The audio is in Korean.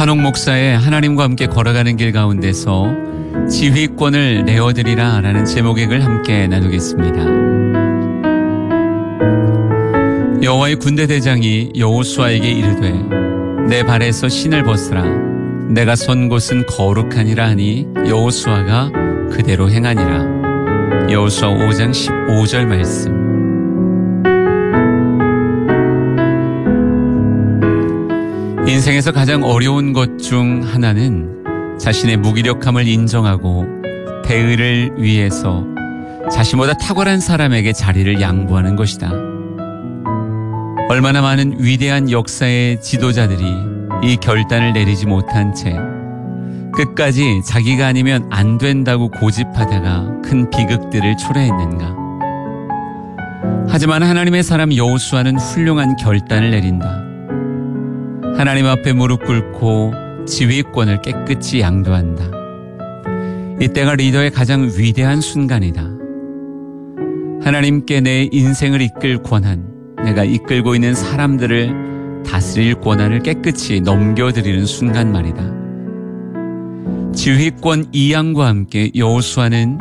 한옥 목사의 하나님과 함께 걸어가는 길 가운데서 지휘권을 내어드리라 라는 제목의 글 함께 나누겠습니다. 여호와의 군대 대장이 여호수아에게 이르되 내 발에서 신을 벗으라 내가 선 곳은 거룩하니라 하니 여호수아가 그대로 행하니라. 여호수아 5장 15절 말씀. 인생에서 가장 어려운 것 중 하나는 자신의 무기력함을 인정하고 대의를 위해서 자신보다 탁월한 사람에게 자리를 양보하는 것이다. 얼마나 많은 위대한 역사의 지도자들이 이 결단을 내리지 못한 채 끝까지 자기가 아니면 안 된다고 고집하다가 큰 비극들을 초래했는가. 하지만 하나님의 사람 여호수아는 훌륭한 결단을 내린다. 하나님 앞에 무릎 꿇고 지휘권을 깨끗이 양도한다. 이때가 리더의 가장 위대한 순간이다. 하나님께 내 인생을 이끌 권한, 내가 이끌고 있는 사람들을 다스릴 권한을 깨끗이 넘겨드리는 순간 말이다. 지휘권 이양과 함께 여호수아는